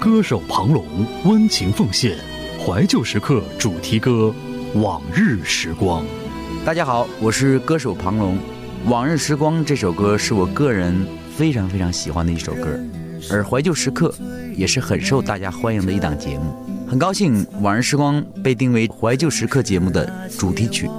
歌手庞龙温情奉献怀旧时刻主题歌《往日时光》。 大家好，我是歌手庞龙。《往日时光》这首歌是我个人非常非常喜欢的一首歌，而怀旧时刻也是很受大家欢迎的一档节目。很高兴《往日时光》被定为怀旧时刻节目的主题曲。